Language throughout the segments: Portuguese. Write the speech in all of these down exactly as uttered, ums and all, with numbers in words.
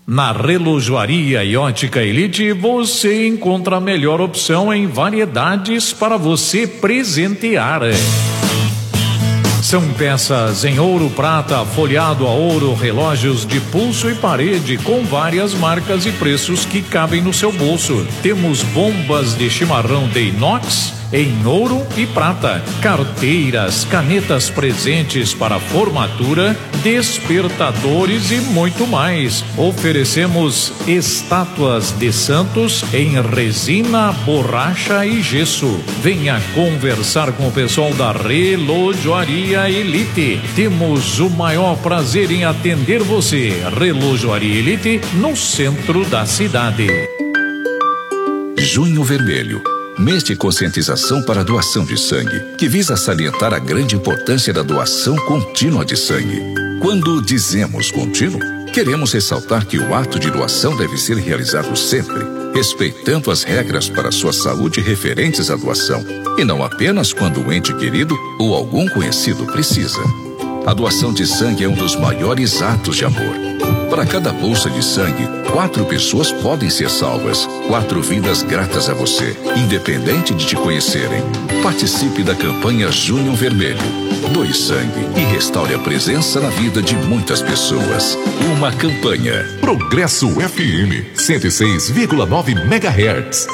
Na Relojoaria e Ótica Elite você encontra a melhor opção em variedades para você presentear. São peças em ouro, prata, folheado a ouro, relógios de pulso e parede com várias marcas e preços que cabem no seu bolso. Temos bombas de chimarrão de inox em ouro e prata, carteiras, canetas presentes para formatura, despertadores e muito mais. Oferecemos estátuas de santos em resina, borracha e gesso. Venha conversar com o pessoal da Relojoaria Elite. Temos o maior prazer em atender você. Relojoaria Elite, no centro da cidade. Junho Vermelho, mês de conscientização para a doação de sangue, que visa salientar a grande importância da doação contínua de sangue. Quando dizemos contínuo, queremos ressaltar que o ato de doação deve ser realizado sempre, respeitando as regras para a sua saúde referentes à doação, e não apenas quando o ente querido ou algum conhecido precisa. A doação de sangue é um dos maiores atos de amor. Para cada bolsa de sangue, quatro pessoas podem ser salvas. Quatro vidas gratas a você, independente de te conhecerem. Participe da campanha Junho Vermelho. Doe sangue e restaure a presença na vida de muitas pessoas. Uma campanha. Progresso F M, cento e seis vírgula nove megahertz.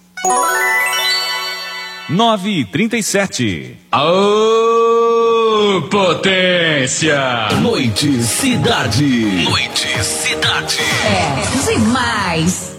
nove e trinta e sete. Aô, potência! Noite Cidade. Noite Cidade. É demais.